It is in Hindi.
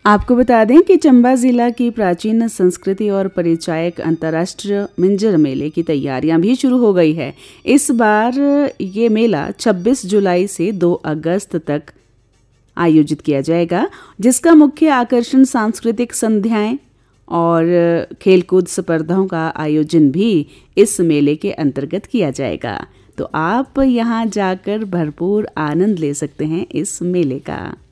आपको बता दें कि चंबा जिला की प्राचीन संस्कृति और परिचायक अंतर्राष्ट्रीय मिंजर मेले की तैयारियां भी शुरू हो गई है। इस बार ये मेला 26 जुलाई से 2 अगस्त तक आयोजित किया जाएगा, जिसका मुख्य आकर्षण सांस्कृतिक संध्याएं और खेलकूद स्पर्धाओं का आयोजन भी इस मेले के अंतर्गत किया जाएगा। तो आप यहां जाकर भरपूर आनंद ले सकते हैं इस मेले का।